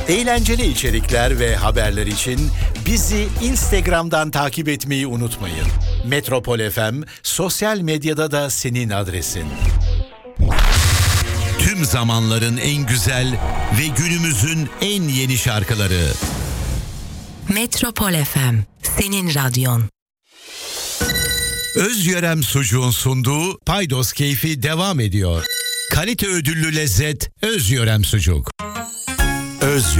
Eğlenceli içerikler ve haberler için bizi Instagram'dan takip etmeyi unutmayın. Metropol FM sosyal medyada da senin adresin. Tüm zamanların en güzel ve günümüzün en yeni şarkıları. Metropol FM, senin radyon. Özyörem Sucuğun sunduğu Paydos Keyfi devam ediyor. Kalite ödüllü lezzet Özyörem Sucuk.